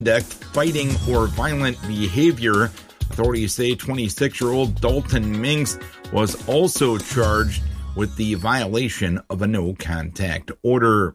fighting, or violent behavior. Authorities say 26-year-old Dalton Minks was also charged with the violation of a no-contact order.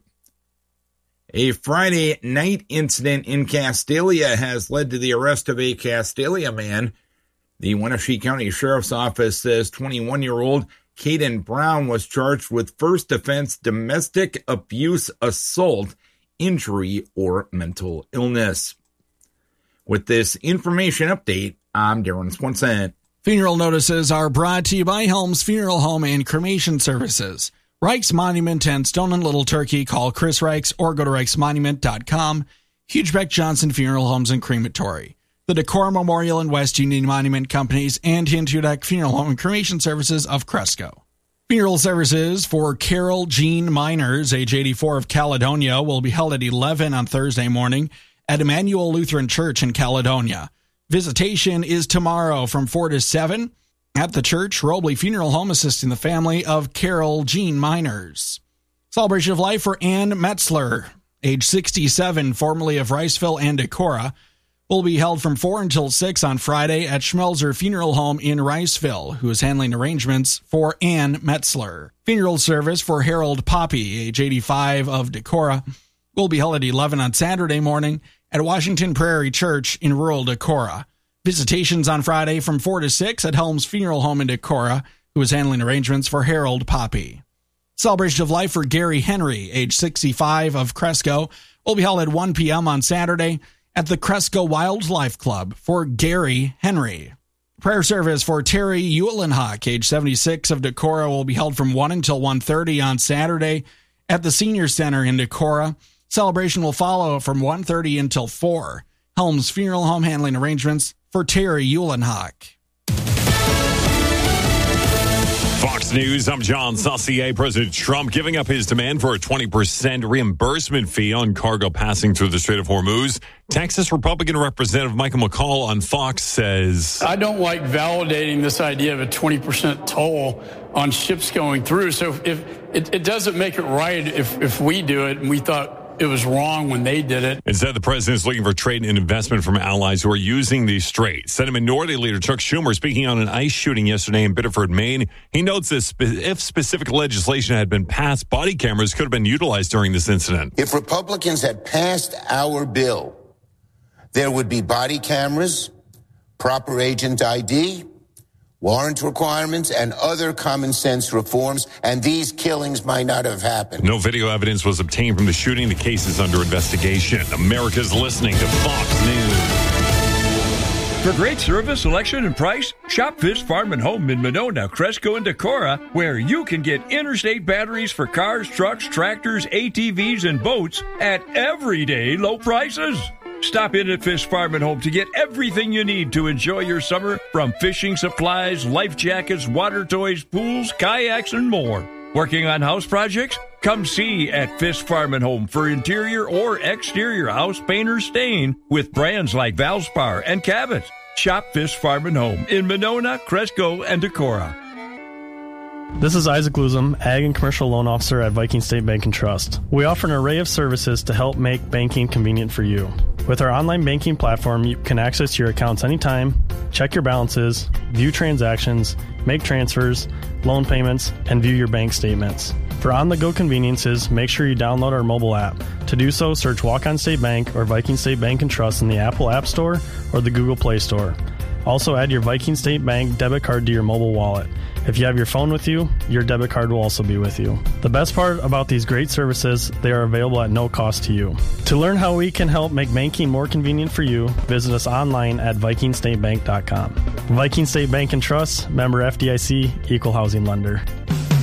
A Friday night incident in Castalia has led to the arrest of a Castalia man. The Wenatchee County Sheriff's Office says 21-year-old Caden Brown was charged with first offense domestic abuse assault, injury, or mental illness. With this information update, I'm Darren Swenson. Funeral notices are brought to you by Helms Funeral Home and Cremation Services. Reichs Monument and Stone and Little Turkey. Call Chris Reichs or go to reichsmonument.com. Hugebeck Johnson Funeral Homes and Crematory. The Decorah Memorial and West Union Monument Companies and Hintudeck Funeral Home and Cremation Services of Cresco. Funeral services for Carol Jean Miners, age 84, of Caledonia, will be held at 11 on Thursday morning at Emmanuel Lutheran Church in Caledonia. Visitation is tomorrow from 4 to 7 at the church. Robley Funeral Home assisting the family of Carol Jean Miners. Celebration of life for Ann Metzler, age 67, formerly of Riceville and Decorah, will be held from 4 until 6 on Friday at Schmelzer Funeral Home in Riceville, who is handling arrangements for Ann Metzler. Funeral service for Harold Poppy, age 85, of Decorah, will be held at 11 on Saturday morning at Washington Prairie Church in rural Decorah. Visitations on Friday from 4 to 6 at Helms Funeral Home in Decorah, who is handling arrangements for Harold Poppy. Celebration of life for Gary Henry, age 65, of Cresco, will be held at 1 p.m. on Saturday at the Cresco Wildlife Club for Gary Henry. Prayer service for Terry Eulenhock, age 76, of Decorah, will be held from 1 until 1:30 on Saturday at the Senior Center in Decorah. Celebration will follow from 1:30 until 4. Helms Funeral Home handling arrangements for Terry Eulenhock. Fox News, I'm John Saucier. President Trump giving up his demand for a 20% reimbursement fee on cargo passing through the Strait of Hormuz. Texas Republican Representative Michael McCall on Fox says, I don't like validating this idea of a 20% toll on ships going through. So if it doesn't make it right if we do it, and we thought it was wrong when they did it. Instead, the president is looking for trade and investment from allies who are using the strait. Senate Minority Leader Chuck Schumer, speaking on an ICE shooting yesterday in Biddeford, Maine, he notes that if specific legislation had been passed, body cameras could have been utilized during this incident. If Republicans had passed our bill, there would be body cameras, proper agent ID, warrant requirements, and other common sense reforms, and these killings might not have happened. No video evidence was obtained from the shooting. The case is under investigation. America's listening to Fox News. For great service, selection, and price, shop Fish Farm and Home in Monona, Cresco, and Decorah, where you can get interstate batteries for cars, trucks, tractors, ATVs, and boats at everyday low prices. Stop in at Fish Farm and Home to get everything you need to enjoy your summer, from fishing supplies, life jackets, water toys, pools, kayaks, and more. Working on house projects? Come see at Fish Farm and Home for interior or exterior house paint or stain with brands like Valspar and Cabot. Shop Fish Farm and Home in Monona, Cresco, and Decorah. This is Isaac Luzum, Ag and Commercial Loan Officer at Viking State Bank and Trust. We offer an array of services to help make banking convenient for you. With our online banking platform, you can access your accounts anytime, check your balances, view transactions, make transfers, loan payments, and view your bank statements. For on-the-go conveniences, make sure you download our mobile app. To do so, search Walk-On State Bank or Viking State Bank and Trust in the Apple App Store or the Google Play Store. Also, add your Viking State Bank debit card to your mobile wallet. If you have your phone with you, your debit card will also be with you. The best part about these great services, they are available at no cost to you. To learn how we can help make banking more convenient for you, visit us online at vikingstatebank.com. Viking State Bank and Trust, member FDIC, equal housing lender.